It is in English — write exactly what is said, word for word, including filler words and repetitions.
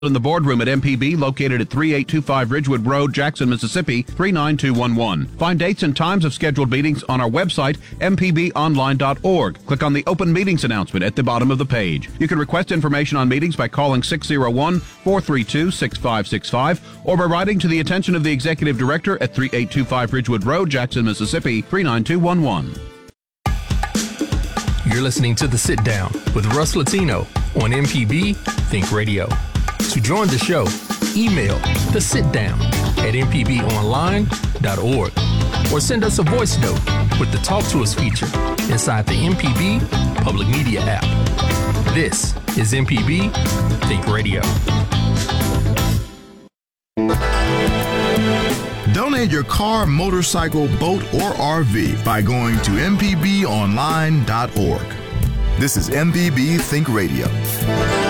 in the boardroom at M P B, located at thirty-eight twenty-five Ridgewood Road, Jackson, Mississippi, three nine two one one. Find dates and times of scheduled meetings on our website, m p b online dot org. Click on the open meetings announcement at the bottom of the page. You can request information on meetings by calling six oh one, four three two, six five six five or by writing to the attention of the Executive Director at thirty-eight twenty-five Ridgewood Road, Jackson, Mississippi, three nine two one one. You're listening to The Sit Down with Russ Latino on M P B Think Radio. To join the show, email thesitdown at m p b online dot org or send us a voice note with the Talk to Us feature inside the M P B Public Media app. This is M P B Think Radio. Donate your car, motorcycle, boat, or R V by going to m p b online dot org. This is M P B Think Radio.